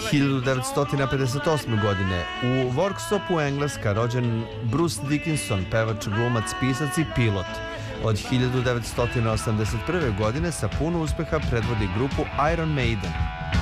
1958. godine u Workstopu, Engleska, rođen Bruce Dickinson, pevač, glumac, pisac i pilot. Od 1981. godine sa puno uspeha predvodi grupu Iron Maiden.